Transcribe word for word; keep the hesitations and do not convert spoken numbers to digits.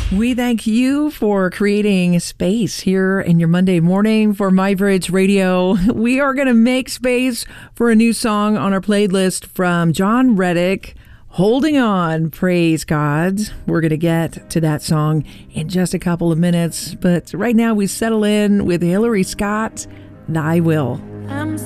We thank you for creating space here in your Monday morning for MyBridge Radio. We are going to make space for a new song on our playlist from John Reddick, Holding On, Praise God. We're going to get to that song in just a couple of minutes, but right now we settle in with Hillary Scott, Thy Will. I'm